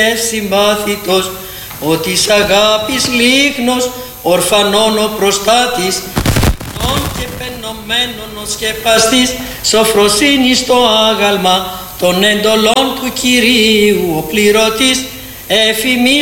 Συμπάθητος, ο της αγάπης λίγνος, ορφανών ο προστάτης, νόν και πενωμένον ο σκεπαστής, σοφροσύνη στο άγαλμα των εντολών του Κυρίου ο πληρωτής, εφημίς